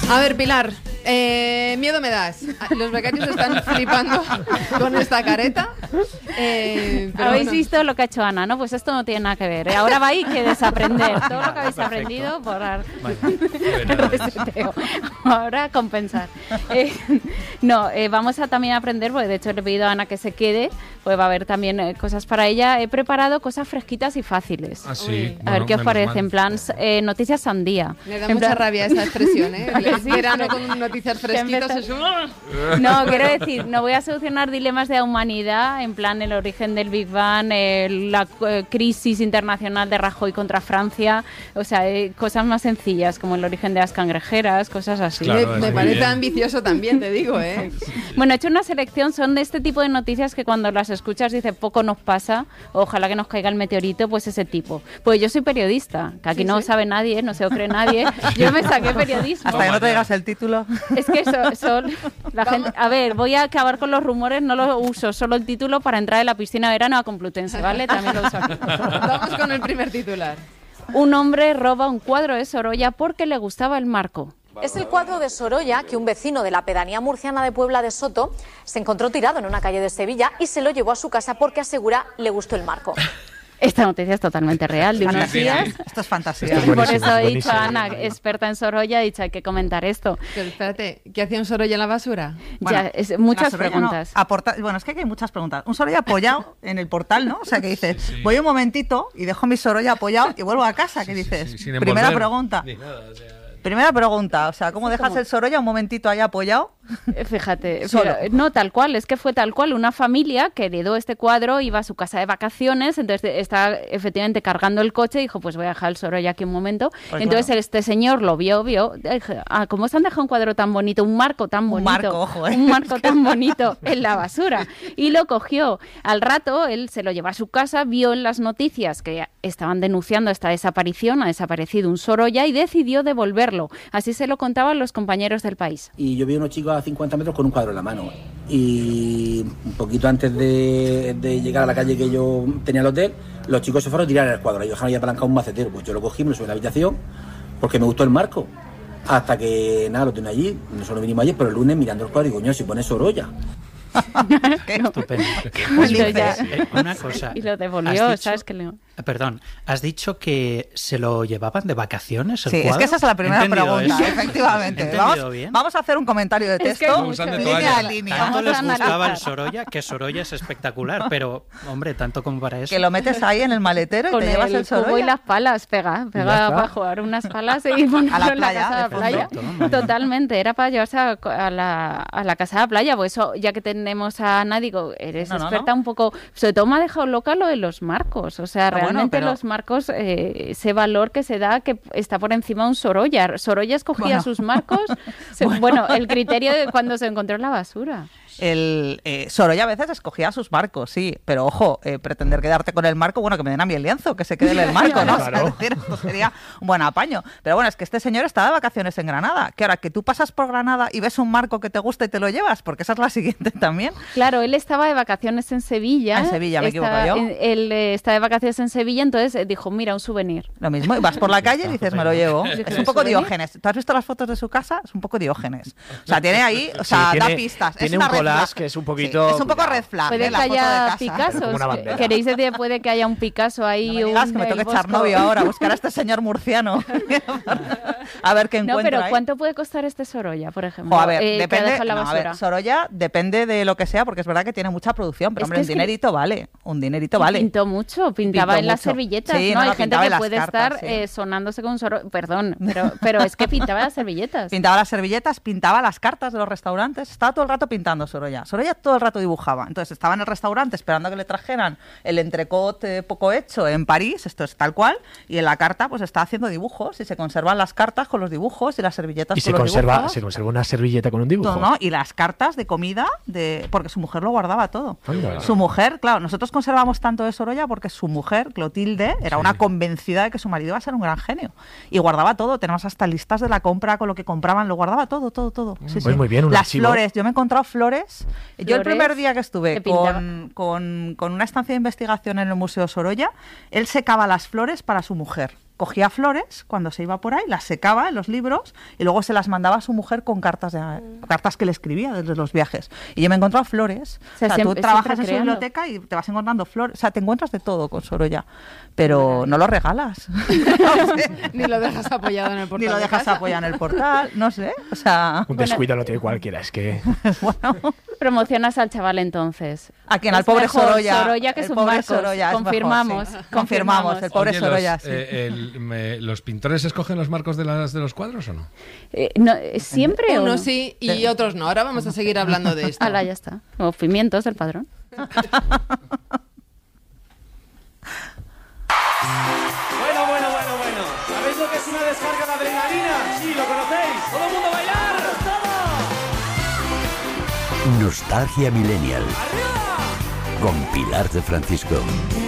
A ver, Pilar, miedo me das. Los becarios están flipando con esta careta. Habéis visto lo que ha hecho Ana, ¿no? Pues esto no tiene nada que ver. Ahora vais que desaprender todo lo que habéis aprendido por el reseteo. Ahora compensar. Vamos a también aprender, porque de hecho le he pedido a Ana que se quede, pues va a haber también cosas para ella. He preparado cosas fresquitas y fáciles. Ah, sí. A ver qué os parece, en plan noticias sandía. Me da mucha rabia esa expresión, ¿eh? El verano con noticias fresquitas es un... No, quiero decir, no voy a solucionar dilemas de la humanidad, en plan el origen del Big Bang, la crisis internacional de Rajoy contra Francia, o sea, cosas más sencillas, como el origen de las cangrejeras, cosas así. Claro, me parece ambicioso también, te digo, ¿eh? Bueno, he hecho una selección, son de este tipo de noticias que cuando las escuchas dices, poco nos pasa, ojalá que nos caiga el meteorito, pues ese tipo. Pues yo soy periodista, que aquí no sabe nadie, no se lo cree nadie, yo me saqué periodismo. Hasta que no te digas el título. Es que la gente... A ver, voy a acabar con los rumores, no lo uso, solo el título para entrar en la piscina de verano a Complutense, ¿vale? También lo uso aquí. Vamos con el primer titular. Un hombre roba un cuadro de Sorolla porque le gustaba el marco. Es el cuadro de Sorolla que un vecino de la pedanía murciana de Puebla de Soto se encontró tirado en una calle de Sevilla y se lo llevó a su casa porque asegura le gustó el marco. Esta noticia es totalmente real, de unos días. Esto es fantasía. Por eso he dicho a Ana, experta en Sorolla, he dicho hay que comentar esto. Pero espérate, ¿qué hacía un Sorolla en la basura? Bueno, muchas preguntas. Bueno, es que hay muchas preguntas. Un Sorolla apoyado en el portal, ¿no? O sea, que dices, voy un momentito y dejo mi Sorolla apoyado y vuelvo a casa. ¿Qué dices? Primera pregunta. Primera pregunta, o sea, ¿cómo dejas el Sorolla un momentito ahí apoyado? Fíjate, no tal cual, es que fue tal cual, una familia que heredó este cuadro, iba a su casa de vacaciones, entonces está efectivamente cargando el coche y dijo, pues voy a dejar el Sorolla aquí un momento. Pues entonces claro, este señor lo vio, ¿cómo se han dejado un cuadro tan bonito, un marco tan bonito, un marco tan bonito en la basura? Y lo cogió. Al rato él se lo llevó a su casa, vio en las noticias que estaban denunciando esta desaparición, ha desaparecido un Sorolla y decidió devolverlo. Así se lo contaban los compañeros del País. Y yo vi a unos chicos a 50 metros con un cuadro en la mano. Y un poquito antes de llegar a la calle que yo tenía el hotel, los chicos se fueron a tirar el cuadro y dejaron ya apalancado un macetero. Pues yo lo cogí, me lo subí a la habitación porque me gustó el marco. Hasta que, nada, lo tenía allí. Nosotros vinimos ayer, pero el lunes mirando el cuadro y coño, si pone Sorolla. Estupendo. Una cosa. Y lo devolvió, ¿sabes qué? Perdón, has dicho que se lo llevaban de vacaciones el cuadro. Es que esa es la primera pregunta, efectivamente. Vamos a hacer un comentario de texto, línea a línea. Tanto les gustaba el Sorolla, que Sorolla es espectacular, pero, hombre, tanto como para eso. Que lo metes ahí en el maletero y te llevas el Sorolla. Con y las palas, pega para jugar unas palas y ponerlo en la casa de la playa. Totalmente, era para llevarse a la casa de la playa, pues eso, ya que tenemos a Ana, digo, eres experta un poco, sobre todo me ha dejado loca lo de los marcos, o sea, realmente los marcos, ese valor que se da, que está por encima de un Sorolla. Sorolla escogía sus marcos, el criterio de cuando se encontró en la basura. Sorolla a veces escogía sus marcos, sí, pero ojo, pretender quedarte con el marco, bueno, que me den a mí el lienzo, que se quede en el marco, ¿no? Claro. O sea, es decir, esto sería un buen apaño. Pero bueno, es que este señor está de vacaciones en Granada, que ahora que tú pasas por Granada y ves un marco que te gusta y te lo llevas, porque esa es la siguiente también. Claro, él estaba de vacaciones en Sevilla. En Sevilla, me equivoco yo. Él está de vacaciones en Sevilla, entonces dijo, mira, un souvenir. Lo mismo, y vas por la calle y dices, me lo llevo. Es un poco Diógenes. ¿Tú has visto las fotos de su casa? Es un poco Diógenes. O sea, tiene ahí, o sea, da pistas. Tiene un collage que es un poquito... Sí, es un poco red flag. Puede que haya Picassos. ¿Queréis decir puede que haya un Picasso ahí? No me digas que me toque echar novio ahora, buscar a este señor murciano. A ver qué encuentra. No, pero ahí. ¿cuánto puede costar este Sorolla, por ejemplo? A ver, depende. A ver, Sorolla depende de lo que sea, porque es verdad que tiene mucha producción, pero hombre, un dinerito vale. Un dinerito vale. Pintó mucho, pintaba en las servilletas, sí, ¿no? Hay gente que puede cartas, estar sonándose con un Sorolla. Perdón, pero es que pintaba las servilletas. Pintaba las servilletas, pintaba las cartas de los restaurantes, estaba todo el rato pintando Sorolla. Sorolla todo el rato dibujaba. Entonces estaba en el restaurante esperando a que le trajeran el entrecot poco hecho en París, esto es tal cual, y en la carta pues está haciendo dibujos y se conservan las cartas con los dibujos y las servilletas con los dibujos. ¿Se conserva una servilleta con un dibujo? No, y las cartas de comida, porque su mujer lo guardaba todo. Su mujer, claro, nosotros conservamos tanto de Sorolla porque su mujer, Clotilde, era una convencida de que su marido iba a ser un gran genio. Y guardaba todo, tenemos hasta listas de la compra con lo que compraban, lo guardaba todo. Sí, pues muy bien, las flores, yo me he encontrado flores. Yo el primer día que estuve con una estancia de investigación en el Museo Sorolla, él secaba las flores para su mujer. cogía flores cuando se iba por ahí, las secaba en los libros y luego se las mandaba a su mujer con cartas que le escribía desde los viajes. Y yo me he encontrado flores. O sea, tú trabajas en su biblioteca y te vas encontrando flores. O sea, te encuentras de todo con Sorolla. Pero no lo regalas. No sé. Ni lo dejas apoyado en el portal. Ni lo dejas apoyado en el portal, no sé. O sea... Un descuido lo tiene cualquiera, es que... Bueno. Promocionas al chaval entonces. ¿A quién? Al pobre mejor Sorolla. Sorolla que el sus pobre marcos. Sorolla Confirmamos. Mejor, sí. Confirmamos. El pobre Oye, Sorolla, sí. ¿Los pintores escogen los marcos de los cuadros o no? No, ¿siempre? Unos sí y otros no. Ahora vamos a seguir hablando de esto. Ala, ya está. O pimientos del padrón. Bueno. ¿Sabéis lo que es una descarga de adrenalina? Sí, lo conocéis. ¡Todo el mundo a bailar! ¡Todo! Nostalgia Millennial. ¡Arriba! Con Pilar de Francisco.